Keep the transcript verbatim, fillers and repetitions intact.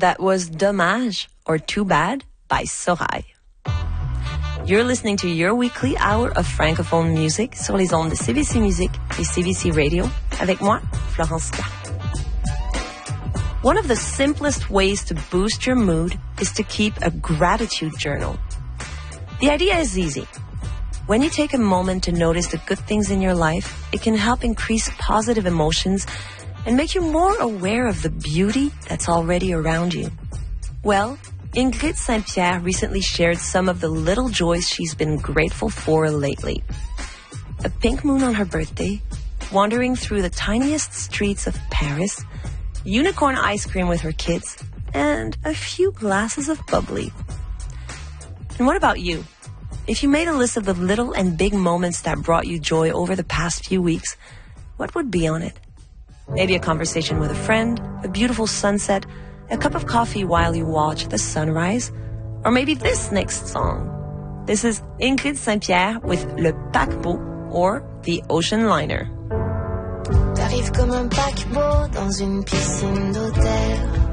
That was Dommage, or Too Bad, by Sorail. You're listening to your weekly hour of francophone music sur les ondes de C B C Musique et C B C Radio, avec moi, Florence K. One of the simplest ways to boost your mood is to keep a gratitude journal. The idea is easy. When you take a moment to notice the good things in your life, it can help increase positive emotions and make you more aware of the beauty that's already around you. Well, Ingrid Saint-Pierre recently shared some of the little joys she's been grateful for lately. A pink moon on her birthday, wandering through the tiniest streets of Paris, unicorn ice cream with her kids, and a few glasses of bubbly. And what about you? If you made a list of the little and big moments that brought you joy over the past few weeks, what would be on it? Maybe a conversation with a friend, a beautiful sunset, a cup of coffee while you watch the sunrise, or maybe this next song. This is Ingrid Saint-Pierre with Le Paquebot, or The Ocean Liner. T'arrives comme un paquebot dans une piscine d'hôtel.